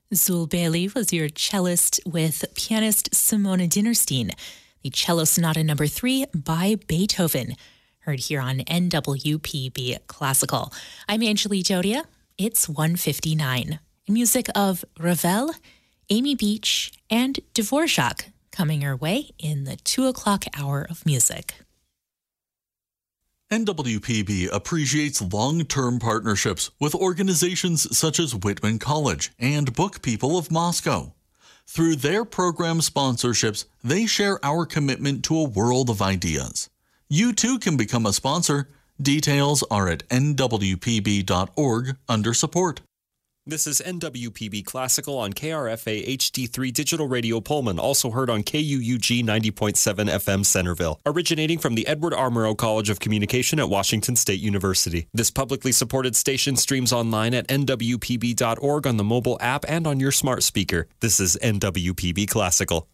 Zul Bailey was your cellist with pianist Simona Dinnerstein, the Cello Sonata No. 3 by Beethoven, heard here on NWPB Classical. I'm Angelique Dodia. It's 1:59. Music of Ravel, Amy Beach, and Dvorak coming our way in the 2 o'clock hour of music. NWPB appreciates long-term partnerships with organizations such as Whitman College and Book People of Moscow. Through their program sponsorships, they share our commitment to a world of ideas. You too can become a sponsor. Details are at nwpb.org under support. This is NWPB Classical on KRFA HD3 Digital Radio Pullman, also heard on KUUG 90.7 FM Centerville, originating from the Edward R. Murrow College of Communication at Washington State University. This publicly supported station streams online at nwpb.org on the mobile app and on your smart speaker. This is NWPB Classical.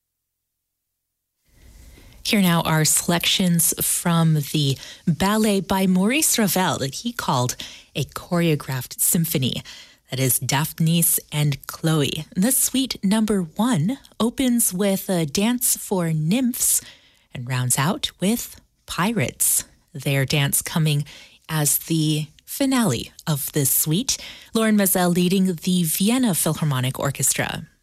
Here now are selections from the ballet by Maurice Ravel that he called a choreographed symphony. That is Daphnis and Chloe. The suite number 1 opens with a dance for nymphs and rounds out with pirates. Their dance coming as the finale of this suite. Lauren Mazel leading the Vienna Philharmonic Orchestra.